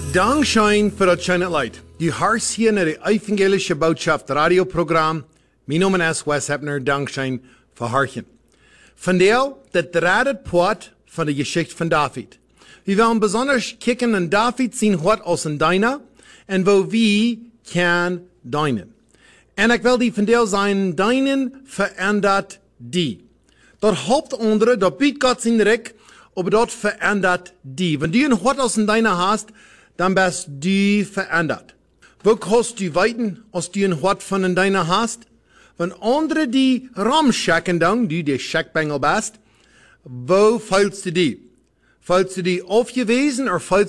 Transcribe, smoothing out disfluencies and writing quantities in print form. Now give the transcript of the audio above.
Dankschein für das schöne Leid. Du hörst hier in der evangelische Botschaft Radioprogramm. Mein Name ist Wes Hebner. Dankschein für Harchen. Vandaar dat derde Part van de Geschichte van David. We willen besonders kijken naar David, zien wat als een deiner en wo wie kan deinen. En ik wil die vandaar zijn, deinen verandert die. Dat hoofdondere, dat biedt God zijn rek, aber dat verandert die. Wenn du een wat als een deiner hast, dan bist du verandert. Wo kannst du weiten, als du een wat van een deiner hast? Wenn andere die ramschacken dan, du die Scheckbengel bist, wo fällst du die? Fällst du die aufgewesen oder fällst